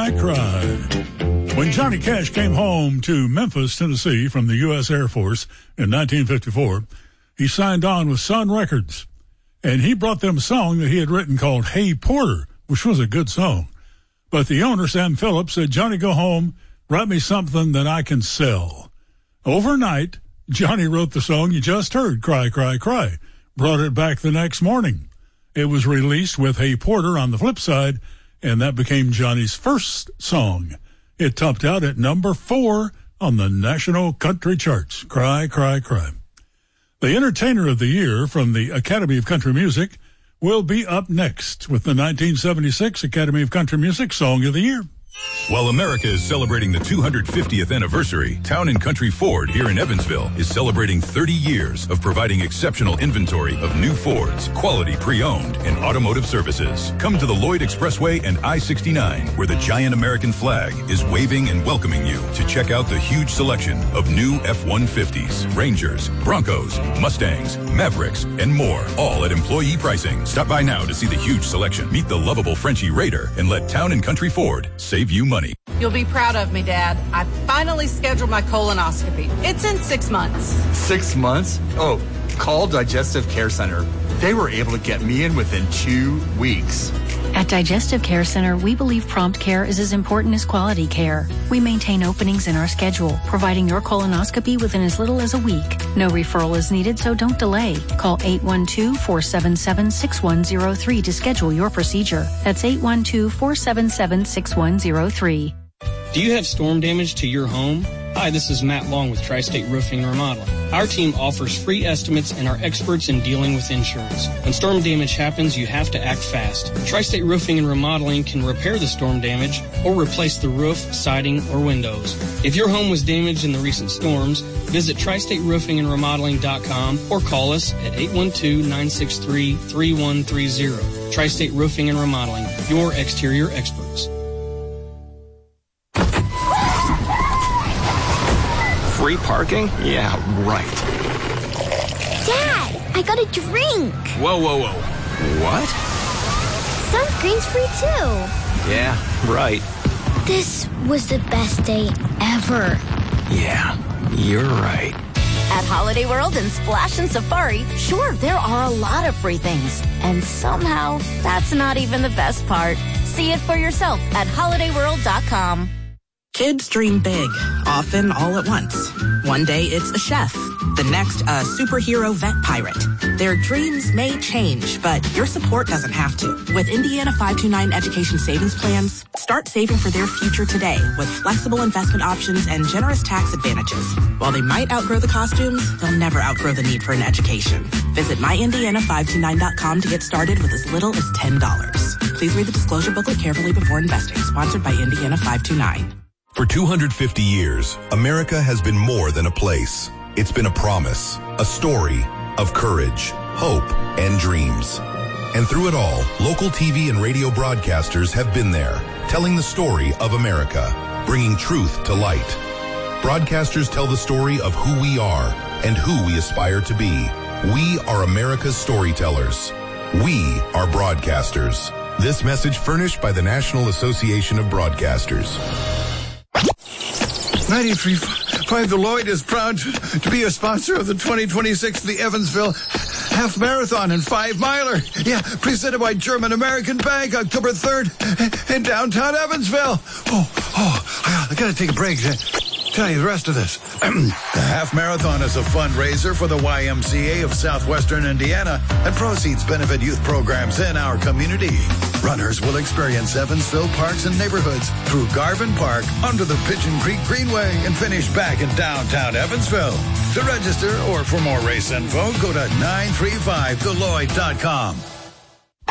Cry, Cry. When Johnny Cash came home to Memphis, Tennessee from the U.S. Air Force in 1954, he signed on with Sun Records, and he brought them a song that he had written called Hey Porter, which was a good song. But the owner, Sam Phillips, said, Johnny, go home, write me something that I can sell. Overnight, Johnny wrote the song you just heard, Cry, Cry, Cry, brought it back the next morning. It was released with Hey Porter on the flip side, and that became Johnny's first song. It topped out at number 4 on the national country charts. Cry, Cry, Cry. The Entertainer of the Year from the Academy of Country Music will be up next with the 1976 Academy of Country Music Song of the Year. While America is celebrating the 250th anniversary, Town & Country Ford here in Evansville is celebrating 30 years of providing exceptional inventory of new Fords, quality pre-owned, and automotive services. Come to the Lloyd Expressway and I-69, where the giant American flag is waving and welcoming you to check out the huge selection of new F-150s, Rangers, Broncos, Mustangs, Mavericks, and more, all at employee pricing. Stop by now to see the huge selection. Meet the lovable Frenchie Raider and let Town & Country Ford save you money. You'll be proud of me, Dad. I finally scheduled my colonoscopy. It's in 6 months. 6 months? Oh, call Digestive Care Center. They were able to get me in within 2 weeks. At Digestive Care Center, we believe prompt care is as important as quality care. We maintain openings in our schedule, providing your colonoscopy within as little as a week. No referral is needed, so don't delay. Call 812-477-6103 to schedule your procedure. That's 812-477-6103. Do you have storm damage to your home? Hi, this is Matt Long with Tri-State Roofing and Remodeling. Our team offers free estimates and are experts in dealing with insurance. When storm damage happens, you have to act fast. Tri-State Roofing and Remodeling can repair the storm damage or replace the roof, siding, or windows. If your home was damaged in the recent storms, visit TriStateRoofingAndRemodeling.com or call us at 812-963-3130. Tri-State Roofing and Remodeling, your exterior experts. Free parking? Yeah, right. Dad, I got a drink. Whoa. What? Sunscreen's free too. Yeah, right. This was the best day ever. Yeah, you're right. At Holiday World and Splash and Safari, sure, there are a lot of free things. And somehow, that's not even the best part. See it for yourself at HolidayWorld.com. Kids dream big, often all at once. One day it's a chef, the next a superhero vet pirate. Their dreams may change, but your support doesn't have to. With Indiana 529 Education Savings Plans, start saving for their future today with flexible investment options and generous tax advantages. While they might outgrow the costumes, they'll never outgrow the need for an education. Visit myindiana529.com to get started with as little as $10. Please read the disclosure booklet carefully before investing. Sponsored by Indiana 529. For 250 years, America has been more than a place. It's been a promise, a story of courage, hope, and dreams. And through it all, local TV and radio broadcasters have been there, telling the story of America, bringing truth to light. Broadcasters tell the story of who we are and who we aspire to be. We are America's storytellers. We are broadcasters. This message furnished by the National Association of Broadcasters. 93.5 The Lloyd is proud to be a sponsor of the 2026 The Evansville Half Marathon and 5-miler. Yeah, presented by German American Bank, October 3rd in downtown Evansville. I gotta take a break to tell you the rest of this. The Half Marathon is a fundraiser for the YMCA of Southwestern Indiana, and proceeds benefit youth programs in our community. Runners will experience Evansville parks and neighborhoods through Garvin Park, under the Pigeon Creek Greenway, and finish back in downtown Evansville. To register or for more race info, go to 935thelloyd.com.